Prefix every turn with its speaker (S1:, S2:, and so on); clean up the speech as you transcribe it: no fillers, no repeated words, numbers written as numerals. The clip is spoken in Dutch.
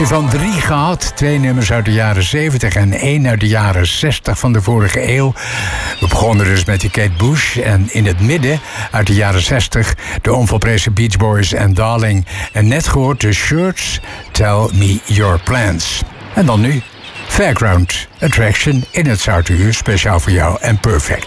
S1: selectie van 3 gehad. 2 nummers uit de jaren 70 en 1 uit de jaren 60 van de vorige eeuw. We begonnen dus met die Kate Bush. En in het midden, uit de jaren 60, de onvolprezen Beach Boys en Darling. En net gehoord de Shirts, Tell Me Your Plans. En dan nu, Fairground Attraction in het Zouteruur, speciaal voor jou en Perfect.